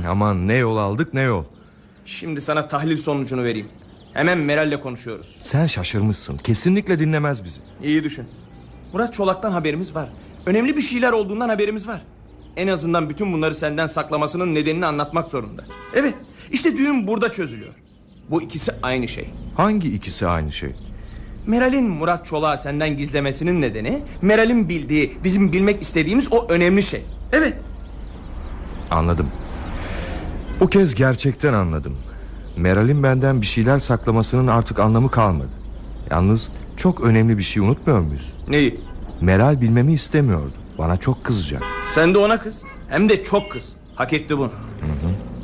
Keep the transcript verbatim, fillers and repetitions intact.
Aman ne yol aldık ne yol. Şimdi sana tahlil sonucunu vereyim. Hemen Meral'le konuşuyoruz. Sen şaşırmışsın. Kesinlikle dinlemez bizi. İyi düşün. Murat Çolak'tan haberimiz var. Önemli bir şeyler olduğundan haberimiz var. En azından bütün bunları senden saklamasının nedenini anlatmak zorunda. Evet, işte düğün burada çözülüyor. Bu ikisi aynı şey. Hangi ikisi aynı şey? Meral'in Murat Çolak'ı senden gizlemesinin nedeni, Meral'in bildiği, bizim bilmek istediğimiz o önemli şey. Evet. Anladım. Bu kez gerçekten anladım. Meral'in benden bir şeyler saklamasının artık anlamı kalmadı. Yalnız çok önemli bir şey unutmuyor muyuz? Neyi? Meral bilmemi istemiyordu. Bana çok kızacak. Sen de ona kız. Hem de çok kız. Hak etti bunu. Hı hı.